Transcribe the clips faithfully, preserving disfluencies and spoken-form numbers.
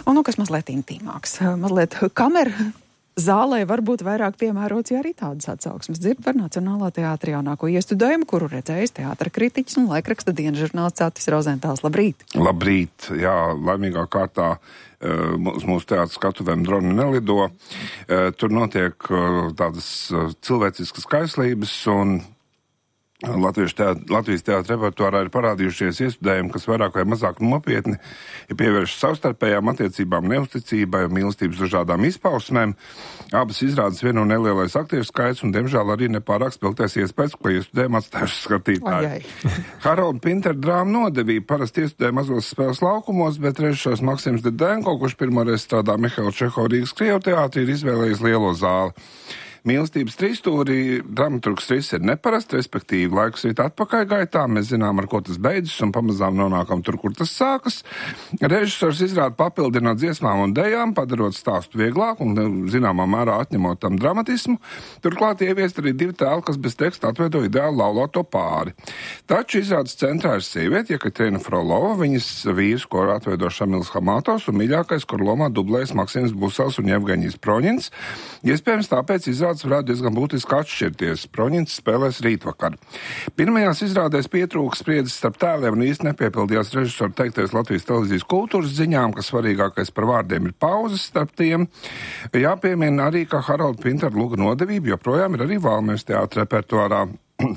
Un, nu, kas mazliet intīmāks, mazliet kamera zālē varbūt vairāk piemērots, ja arī tādas atsauksmes dzird par Nacionālā teātra jaunāko iestudējumu, kuru redzējis teātra kritiķis un laikraksta dienas žurnālists Atis Rozentāls. Labrīt! Labrīt! Jā, laimīgā kārtā uz mūsu teātra skatuvēm droni nelido. Tur notiek tādas cilvēciskas kaislības un Latvijas teātra, Latvijas teātra repertuārā ir parādījušies iestudējumi, kas vairāk vai mazāk nopietni ir pievēršas savstarpējām attiecībām, neusticībai un mīlestības dažādām izpausmēm. Abas izrādes vien un nelielais aktieru skaits un, diemžēl, arī nepārāk spilgtais iespējas, ko iestudējumi atstājuši skatītāji. Harolda Pintera drāma Nodevība parasti iestudēja mazos spēles laukumos, bet režisors Maksims Dedenko, kurš pirmoreiz strādā Mihaila Čeho Rīgas Krievu teātrī, ir izvēlējis lielo zāli. Mīlestības trīsstūrī dramaturgs riss ir neparasts, respektīvi laiks iet atpakaļ gaitā, mēs zinām, ar ko tas beidzas un pamazām nonākam tur, kur tas sākas. Režisors izrāda papildināt dziesmām un dejām, padarot stāstu vieglāk un zināmā mērā atņemot tam dramatismu. Turklāt ieviest arī divi tēli, kas bez teksta atveido ideālu laulāto pāri. Taču izrādes centrā ir sieviete, Jekaterina Frolova, viņas vīrs, ko atveido Šamils Hamatovs un mīļākais, kur lomā dublējas Maksims Busels un Jevgeņijs Proņins. Iespējams, tāpēc izrādes varētu diezgan būtiski atšķirties. Proņins spēlēs rītvakar. Pirmajās izrādēs pietrūka spriedzes starp tēliem un īsti nepiepildījās režisoru teiktais Latvijas televīzijas kultūras ziņām, ka svarīgākais par vārdiem ir pauzes starp tiem. Jāpiemina arī, ka Harolda Pintera Luga Nodevība joprojām ir arī Valmieras teātra repertuārā.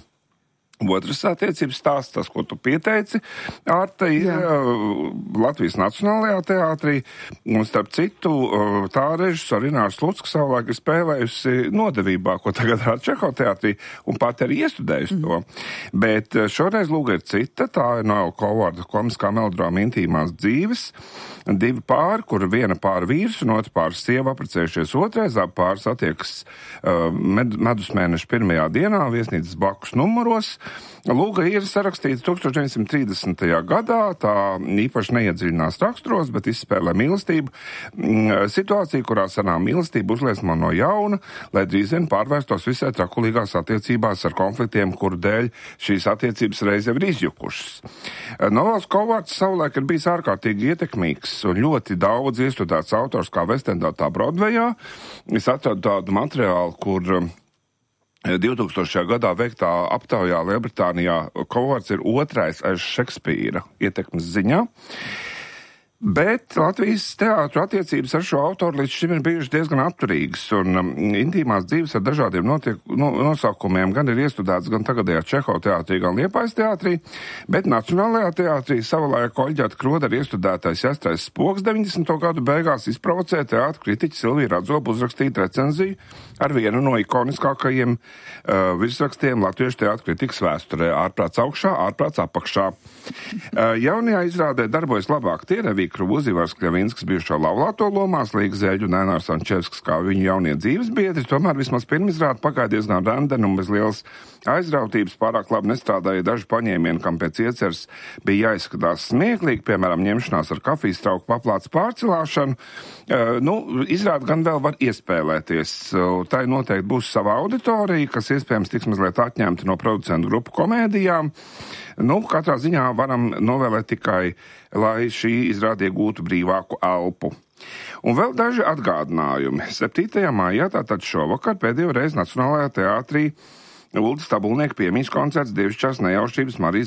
Otrs attiecības stāsts, tas, ko tu pieteici, Ārta, ir Jā. Latvijas Nacionālajā teātrī, un starp citu, tā režisora Ināra Slucka savulaik ir spēlējusi Nodevībā, ko tagad rāda Čeho teātrī, un pat arī iestudējusi mm. to. Bet šoreiz lūga ir cita, tā ir Noela Kovarda komiskā melodrama Intīmās dzīves, divi pāri, kur viena pāri vīrs un otra pāri sieva apprecējušies otrais, abi pāri satiekas uh, med, medusmēneša pirmajā dienā, viesnīcas blakus numuros. Lūga ir sarakstīta tūkstoš deviņsimt trīsdesmitajā gadā, tā īpaši neiedziļinās raksturos, bet izspēlē mīlestību. Situācija, kurā senā mīlestība uzliesmo no jauna, lai drīz vien pārvērstos visai trakulīgās attiecībās ar konfliktiem, kuru dēļ šīs attiecības reiz jau ir izjukušas. Noels Kovards savulaik ir bijis ārkārtīgi ietekmīgs un ļoti daudz iestudēts autors kā Vestendā, tā Brodvejā. Es atradu tādu materiālu, kur divtūkstošajā gadā veiktā aptaujā Lielbritānijā Kovards ir otrais aiz Šekspīra ietekmes ziņā. Bet Latvijas teātru attiecības ar šo autoru līdz šim ir bijušas diezgan atturīgas, un um, intīmās dzīves ar dažādiem notiek, no, nosaukumiem gan ir iestudēts gan tagadējā Čeho teātrī, gan Liepājas teātrī, bet Nacionālajā teātrī savulaik Oļģeta Krodera iestudētais Jāstrais Spoks deviņdesmito gadu beigās izprovocēja teātra kritiķi Silviju Radzobu uzrakstīt recenziju ar vienu no ikoniskākajiem uh, virsrakstiem latviešu teātra kritikas vēsturē - ārprāts augšā, ārprāts apakšā. Uh, jaunajā izrādē darbojas labāk tie revī Krūzi, Ivars Kļavinskis bijušo laulāto lomās, Līga Zeļu un Ēnārs Ančevskis kā viņu jaunie dzīves biedri, tomēr vismaz pirmizrāde pagāja diezgan randeni un bez lielas aizrautības, pārāk labi nestrādāja daži paņēmieni, kam pēc ieceres bija jāizskatās smieklīgi, piemēram, ņemšanās ar kafijas trauku paplātes pārcelāšanu. Uh, nu, izrāde gan vēl var iespēlēties. Uh, tai noteikti būs sava auditorija, kas iespējams tiks mazliet atņemta no producentu grupu komēdijām. Nu, katrā ziņā varam novēlēt tikai, lai šī izrāde iegūtu brīvāku elpu. Un vēl daži atgādinājumi. septītajā maijā, tātad šovakar, pēdējo reizi Nacionālajā teātrī Ulda Stabulnieka piemiņas koncerts Dievišķās nejaušības Marijas